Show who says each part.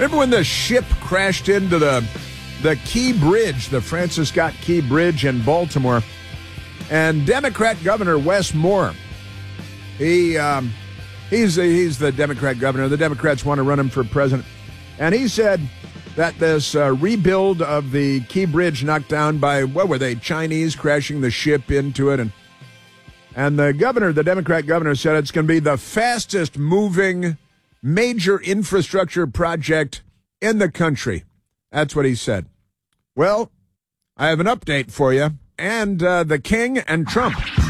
Speaker 1: Remember when the ship crashed into the Key Bridge, the Francis Scott Key Bridge in Baltimore? And Democrat Governor Wes Moore, he's the Democrat governor. The Democrats want to run him for president. And he said that this rebuild of the Key Bridge knocked down by, what were they, Chinese crashing the ship into it. And the governor, the Democrat governor, said it's going to be the fastest moving major infrastructure project in the country. That's what he said. Well, I have an update for you. And the King and Trump.